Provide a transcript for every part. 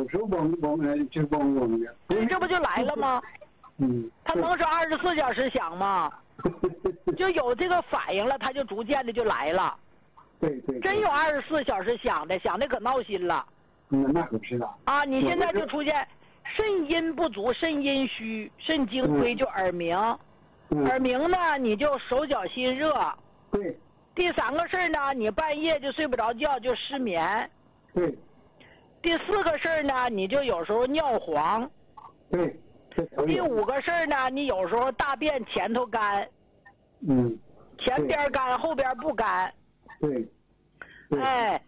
有时候嗡就嗡嗡的。 对，这不就来了吗？它能是24小时响吗？就有这个反应了，它就逐渐的就来了。 对。 真有24小时响的可闹心了。 那可不是的。 啊，你现在就出现肾阴不足、肾阴虚、肾精亏，就耳鸣。耳鸣呢，你就手脚心热。 对。 第3个事儿呢，你半夜就睡不着觉，就失眠。 对。 第4个事儿呢，你就有时候尿黄。 对。 第5个事儿呢，你有时候大便前头干。前边干，后边不干。 对。 哎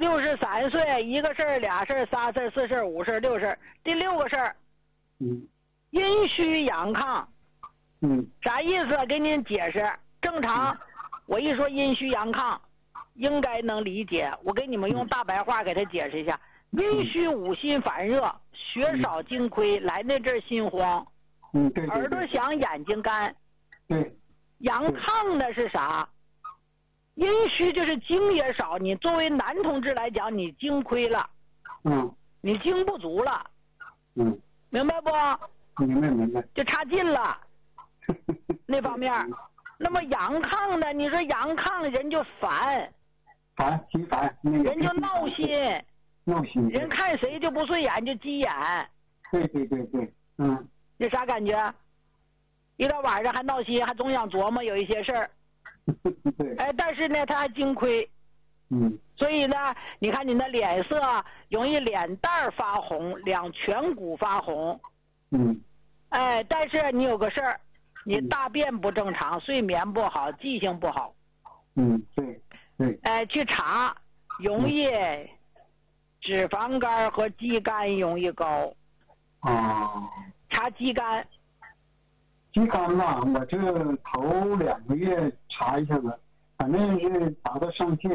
，63岁，1个事儿、2事儿、3事儿、4事儿、5事儿、6事儿。第6个事儿，阴虚阳亢。啥意思？给您解释。正常，我一说阴虚阳亢，应该能理解。我给你们用大白话给他解释一下。阴虚五心烦热，血少精亏，来那阵心慌。 对。 耳朵响，眼睛干。 对。 阳亢的是啥？阴虚就是精也少，你作为男同志来讲，你精亏了。你精不足了。明白不？ 明白。 就差劲了。那方面。那么阳亢呢？你说阳亢人就烦。 心烦。 人就闹心。人看谁就不顺眼，就急眼。 对。 这啥感觉？一到晚上还闹心，还总想琢磨有一些事儿。 对。 哎，但是呢，他还精亏。所以呢，你看你的脸色容易脸蛋发红，两颧骨发红。哎，但是你有个事儿，你大便不正常，睡眠不好，记性不好。 对。 哎，去查，容易脂肪肝和肌酐容易高。查肌酐。 肌酐嘛，我这头2个月查一下子，反正是达到上限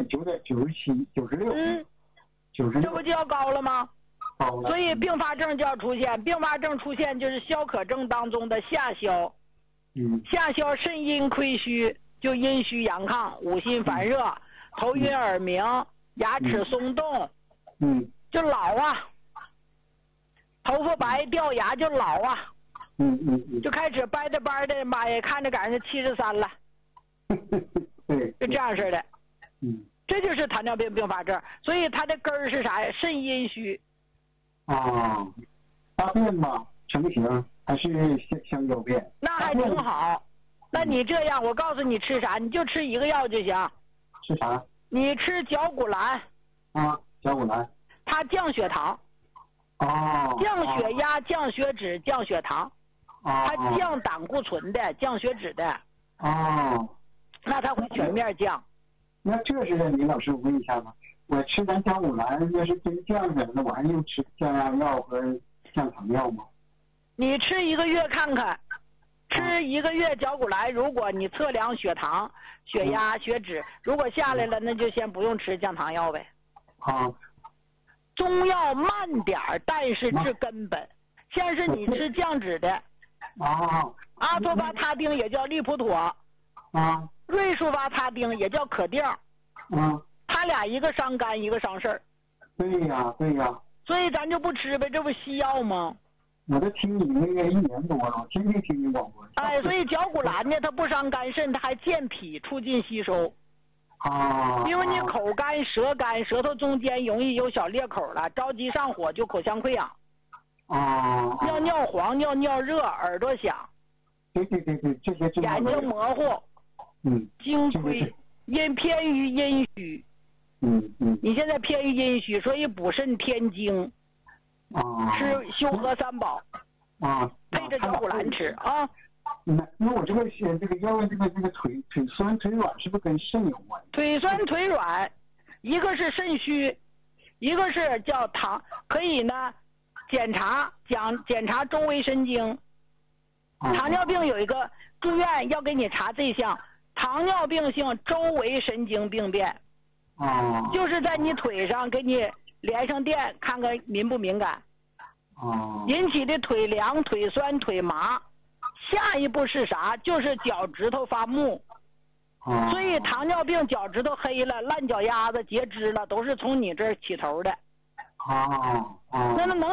9.97、96。 这不就要高了吗？ 高了。 所以并发症就要出现，并发症出现就是消渴症当中的下消。下消肾阴亏虚，就阴虚阳亢，五心烦热，头晕耳鸣，牙齿松动。就老啊。头发白掉牙就老啊。就开始掰的，妈呀，看着赶上73了。 对。 就这样式的。这就是糖尿病并发症，所以它的根儿是啥呀？肾阴虚。 大便吧成型还是像小便？ 那还挺好。那你这样，我告诉你吃啥，你就吃1个药就行。 吃啥？ 你吃绞股蓝。 绞股蓝。 它降血糖。降血压、降血脂、降血糖。它降胆固醇的，降血脂的。那它会全面降。 那这是李老师，我问一下吧，我吃咱绞股蓝，要是真降下来，那我还用吃降压药和降糖药吗？ 你吃1个月看看，吃1个月绞股蓝，如果你测量血糖、血压、血脂，如果下来了，那就先不用吃降糖药呗。中药慢点儿，但是治根本。像是你吃降脂的。阿托巴他汀也叫利普妥。瑞舒巴他汀也叫可定。他俩一个伤肝，一个伤肾。 对呀。 所以咱就不吃呗，这不西药吗？ 我都听你那个1年多了，天天听你广播。 哎，所以绞股蓝呢，它不伤肝肾，它还健脾，促进吸收。因为你口干、舌干，舌头中间容易有小裂口了，着急上火就口腔溃疡。尿黄、尿热，耳朵响。 对，这些眼睛模糊。精亏，偏于阴虚。你现在偏于阴虚，所以补肾添精。吃修和3宝。配着绞股蓝吃啊。 那我这个腰这个腿酸腿软是不是跟肾有关？ 腿酸腿软，一个是肾虚，一个是叫糖，可以呢检查周围神经。糖尿病有一个住院要给你查这项糖尿病性周围神经病变。就是在你腿上给你连上电，看看敏不敏感。引起的腿凉、腿酸、腿麻。下一步是啥？就是脚趾头发木。所以糖尿病脚趾头黑了、烂脚丫子、截肢了，都是从你这儿起头的。那能